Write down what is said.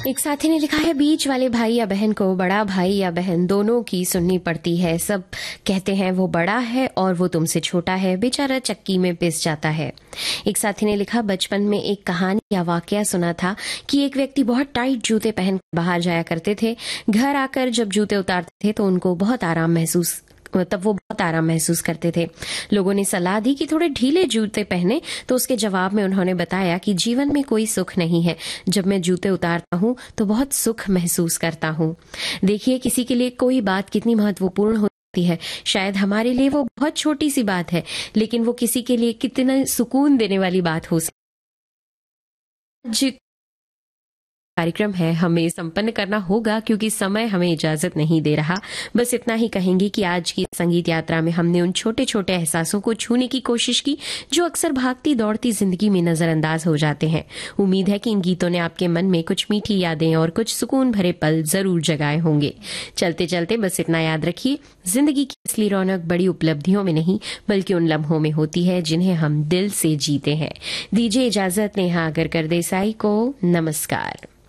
एक साथी ने लिखा है, बीच वाले भाई या बहन को बड़ा भाई या बहन दोनों की सुननी पड़ती है। सब कहते हैं वो बड़ा है और वो तुमसे छोटा है, बेचारा चक्की में पिस जाता है। एक साथी ने लिखा, बचपन में एक कहानी या वाकया सुना था कि एक व्यक्ति बहुत टाइट जूते पहन बाहर जाया करते थे। घर आकर जब जूते उतारते थे तो उनको बहुत आराम महसूस करते थे। लोगों ने सलाह दी कि थोड़े ढीले जूते पहने, तो उसके जवाब में उन्होंने बताया कि जीवन में कोई सुख नहीं है, जब मैं जूते उतारता हूँ तो बहुत सुख महसूस करता हूँ। देखिए, किसी के लिए कोई बात कितनी महत्वपूर्ण होती है। शायद हमारे लिए वो बहुत छोटी सी बात है, लेकिन वो किसी के लिए कितना सुकून देने वाली बात हो सकती है। कार्यक्रम है, हमें संपन्न करना होगा क्योंकि समय हमें इजाजत नहीं दे रहा। बस इतना ही कहेंगे कि आज की संगीत यात्रा में हमने उन छोटे छोटे एहसासों को छूने की कोशिश की जो अक्सर भागती दौड़ती जिंदगी में नजरअंदाज हो जाते हैं। उम्मीद है कि इन गीतों ने आपके मन में कुछ मीठी यादें और कुछ सुकून भरे पल जरूर जगाए होंगे। चलते चलते बस इतना याद रखिए, जिंदगी की असली रौनक बड़ी उपलब्धियों में नहीं बल्कि उन लम्हों में होती है जिन्हें हम दिल से जीते हैं। दीजिए इजाजत नेहा अगरकर देसाई को। नमस्कार।